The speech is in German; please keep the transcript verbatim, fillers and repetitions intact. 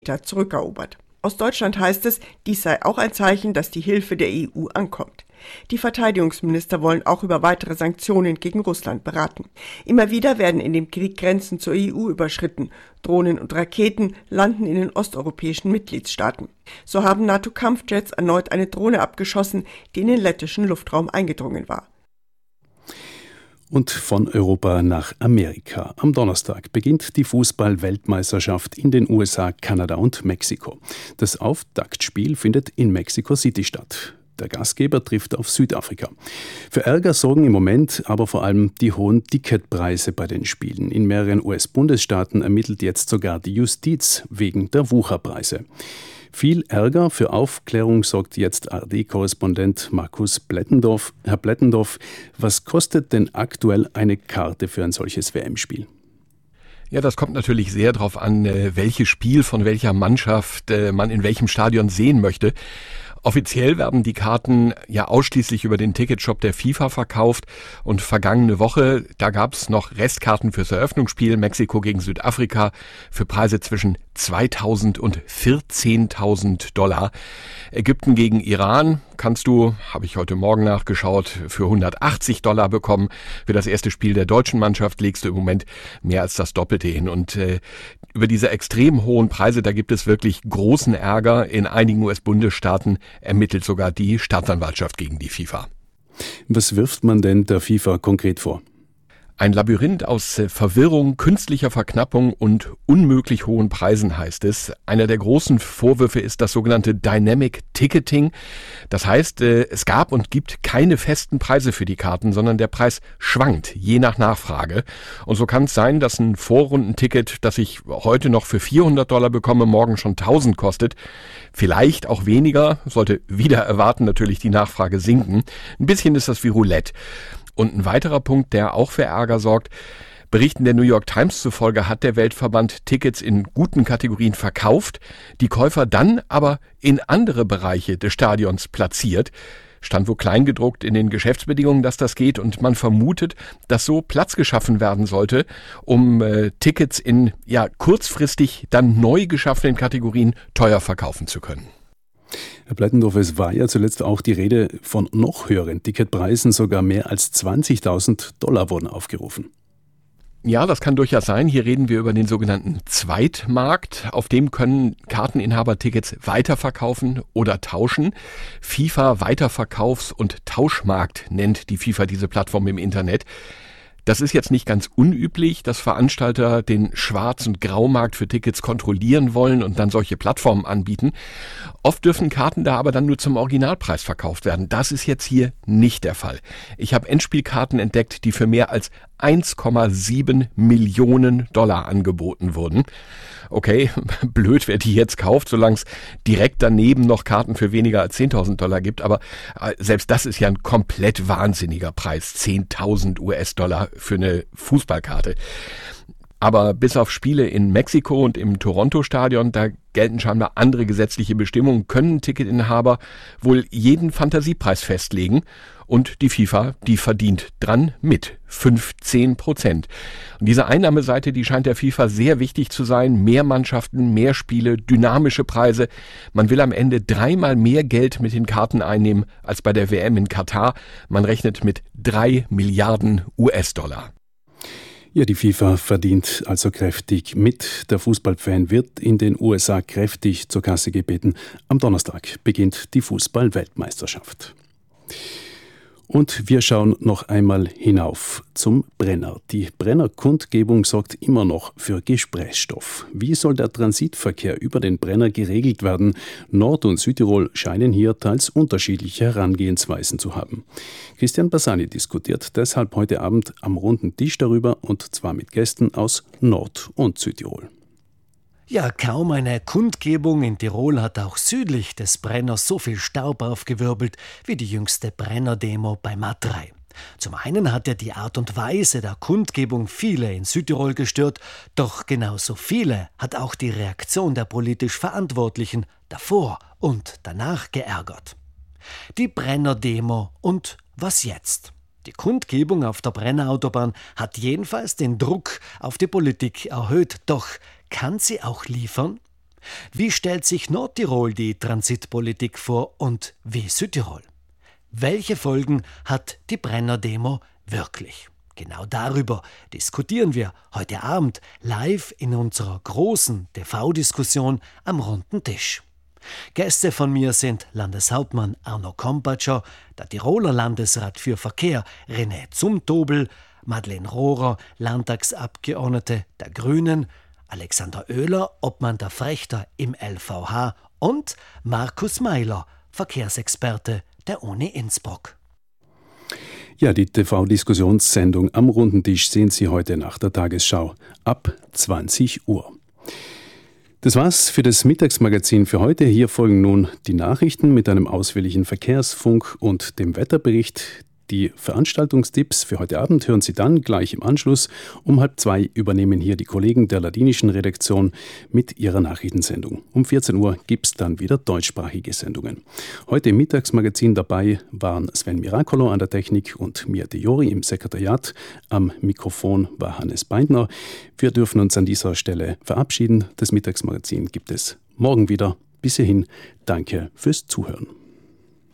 zurückerobert. Aus Deutschland heißt es, dies sei auch ein Zeichen, dass die Hilfe der E U ankommt. Die Verteidigungsminister wollen auch über weitere Sanktionen gegen Russland beraten. Immer wieder werden in dem Krieg Grenzen zur E U überschritten. Drohnen und Raketen landen in den osteuropäischen Mitgliedstaaten. So haben NATO-Kampfjets erneut eine Drohne abgeschossen, die in den lettischen Luftraum eingedrungen war. Und von Europa nach Amerika. Am Donnerstag beginnt die Fußball-Weltmeisterschaft in den U S A, Kanada und Mexiko. Das Auftaktspiel findet in Mexico City statt. Der Gastgeber trifft auf Südafrika. Für Ärger sorgen im Moment aber vor allem die hohen Ticketpreise bei den Spielen. In mehreren U S-Bundesstaaten ermittelt jetzt sogar die Justiz wegen der Wucherpreise. Viel Ärger, für Aufklärung sorgt jetzt A R D-Korrespondent Markus Blettendorf. Herr Blettendorf, was kostet denn aktuell eine Karte für ein solches W M-Spiel? Ja, das kommt natürlich sehr darauf an, welches Spiel von welcher Mannschaft man in welchem Stadion sehen möchte. Offiziell werden die Karten ja ausschließlich über den Ticketshop der FIFA verkauft und vergangene Woche, da gab es noch Restkarten fürs Eröffnungsspiel Mexiko gegen Südafrika für Preise zwischen zweitausend und vierzehntausend Dollar. Ägypten gegen Iran kannst du, habe ich heute Morgen nachgeschaut, für hundertachtzig Dollar bekommen. Für das erste Spiel der deutschen Mannschaft legst du im Moment mehr als das Doppelte hin. Und äh, über diese extrem hohen Preise, da gibt es wirklich großen Ärger. In einigen U S-Bundesstaaten ermittelt sogar die Staatsanwaltschaft gegen die FIFA. Was wirft man denn der FIFA konkret vor? Ein Labyrinth aus Verwirrung, künstlicher Verknappung und unmöglich hohen Preisen, heißt es. Einer der großen Vorwürfe ist das sogenannte Dynamic Ticketing. Das heißt, es gab und gibt keine festen Preise für die Karten, sondern der Preis schwankt, je nach Nachfrage. Und so kann es sein, dass ein Vorrundenticket, das ich heute noch für vierhundert Dollar bekomme, morgen schon tausend kostet. Vielleicht auch weniger, sollte wieder erwarten natürlich die Nachfrage sinken. Ein bisschen ist das wie Roulette. Und ein weiterer Punkt, der auch für Ärger sorgt: Berichten der New York Times zufolge hat der Weltverband Tickets in guten Kategorien verkauft, die Käufer dann aber in andere Bereiche des Stadions platziert. Stand wohl kleingedruckt in den Geschäftsbedingungen, dass das geht, und man vermutet, dass so Platz geschaffen werden sollte, um äh, Tickets in ja kurzfristig dann neu geschaffenen Kategorien teuer verkaufen zu können. Herr Blettendorf, es war ja zuletzt auch die Rede von noch höheren Ticketpreisen, sogar mehr als zwanzigtausend Dollar wurden aufgerufen. Ja, das kann durchaus sein. Hier reden wir über den sogenannten Zweitmarkt. Auf dem können Karteninhaber Tickets weiterverkaufen oder tauschen. FIFA Weiterverkaufs- und Tauschmarkt nennt die FIFA diese Plattform im Internet. Das ist jetzt nicht ganz unüblich, dass Veranstalter den Schwarz- und Graumarkt für Tickets kontrollieren wollen und dann solche Plattformen anbieten. Oft dürfen Karten da aber dann nur zum Originalpreis verkauft werden. Das ist jetzt hier nicht der Fall. Ich habe Endspielkarten entdeckt, die für mehr als eins Komma sieben Millionen Dollar angeboten wurden. Okay, blöd, wer die jetzt kauft, solange es direkt daneben noch Karten für weniger als zehntausend Dollar gibt. Aber selbst das ist ja ein komplett wahnsinniger Preis. zehntausend US-Dollar für eine Fußballkarte. Aber bis auf Spiele in Mexiko und im Toronto-Stadion, da gelten scheinbar andere gesetzliche Bestimmungen, können Ticketinhaber wohl jeden Fantasiepreis festlegen. Und die FIFA, die verdient dran mit. fünfzehn Prozent. Und diese Einnahmeseite, die scheint der FIFA sehr wichtig zu sein. Mehr Mannschaften, mehr Spiele, dynamische Preise. Man will am Ende dreimal mehr Geld mit den Karten einnehmen als bei der W M in Katar. Man rechnet mit drei Milliarden US-Dollar. Ja, die FIFA verdient also kräftig mit. Der Fußballfan wird in den U S A kräftig zur Kasse gebeten. Am Donnerstag beginnt die Fußball-Weltmeisterschaft. Und wir schauen noch einmal hinauf zum Brenner. Die Brenner-Kundgebung sorgt immer noch für Gesprächsstoff. Wie soll der Transitverkehr über den Brenner geregelt werden? Nord- und Südtirol scheinen hier teils unterschiedliche Herangehensweisen zu haben. Christian Bassani diskutiert deshalb heute Abend am runden Tisch darüber, und zwar mit Gästen aus Nord- und Südtirol. Ja, kaum eine Kundgebung in Tirol hat auch südlich des Brenners so viel Staub aufgewirbelt wie die jüngste Brenner-Demo bei Matrei. Zum einen hat ja die Art und Weise der Kundgebung viele in Südtirol gestört, doch genauso viele hat auch die Reaktion der politisch Verantwortlichen davor und danach geärgert. Die Brenner-Demo und was jetzt? Die Kundgebung auf der Brennerautobahn hat jedenfalls den Druck auf die Politik erhöht, doch kann sie auch liefern? Wie stellt sich Nordtirol die Transitpolitik vor und wie Südtirol? Welche Folgen hat die Brenner-Demo wirklich? Genau darüber diskutieren wir heute Abend live in unserer großen T V-Diskussion am runden Tisch. Gäste von mir sind Landeshauptmann Arno Kompatscher, der Tiroler Landesrat für Verkehr René Zumtobel, Madeleine Rohrer, Landtagsabgeordnete der Grünen, Alexander Oehler, Obmann der Frechter im L V H und Markus Meiler, Verkehrsexperte der Uni Innsbruck. Ja, die T V-Diskussionssendung am runden Tisch sehen Sie heute nach der Tagesschau ab zwanzig Uhr. Das war's für das Mittagsmagazin für heute. Hier folgen nun die Nachrichten mit einem ausführlichen Verkehrsfunk und dem Wetterbericht. Die Veranstaltungstipps für heute Abend hören Sie dann gleich im Anschluss. Um halb zwei übernehmen hier die Kollegen der ladinischen Redaktion mit ihrer Nachrichtensendung. Um vierzehn Uhr gibt es dann wieder deutschsprachige Sendungen. Heute im Mittagsmagazin dabei waren Sven Miracolo an der Technik und Mia De Jori im Sekretariat. Am Mikrofon war Hannes Beindner. Wir dürfen uns an dieser Stelle verabschieden. Das Mittagsmagazin gibt es morgen wieder. Bis hierhin, danke fürs Zuhören.